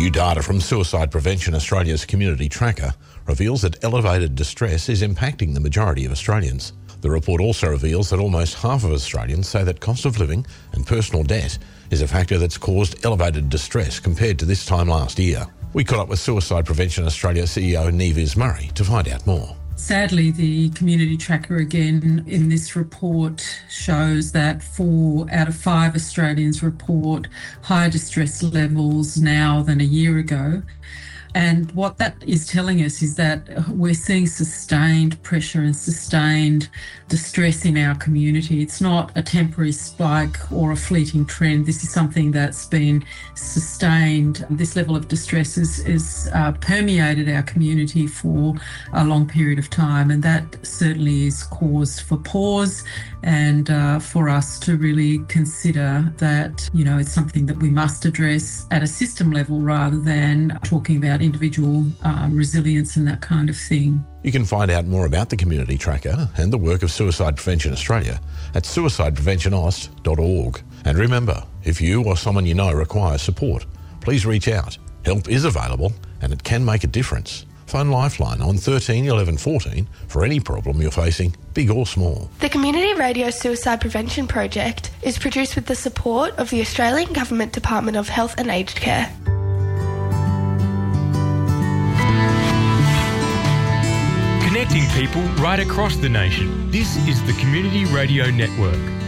New data from Suicide Prevention Australia's Community Tracker reveals that elevated distress is impacting the majority of Australians. The report also reveals that almost half of Australians say that cost of living and personal debt is a factor that's caused elevated distress compared to this time last year. We caught up with Suicide Prevention Australia CEO Nevis Murray to find out more. Sadly, the Community Tracker again in this report shows that 4 out of 5 Australians report higher distress levels now than a year ago. And what that is telling us is that we're seeing sustained pressure and sustained distress in our community. It's not a temporary spike or a fleeting trend. This is something that's been sustained. This level of distress is permeated our community for a long period of time, and that certainly is cause for pause and for us to really consider that, it's something that we must address at a system level rather than talking about individual resilience and that kind of thing. You can find out more about the Community Tracker and the work of Suicide Prevention Australia at suicidepreventionaust.org. And remember, if you or someone you know requires support, please reach out. Help is available and it can make a difference. Phone Lifeline on 13 11 14 for any problem you're facing, big or small. The Community Radio Suicide Prevention Project is produced with the support of the Australian Government Department of Health and Aged Care. Connecting people right across the nation. This is the Community Radio Network.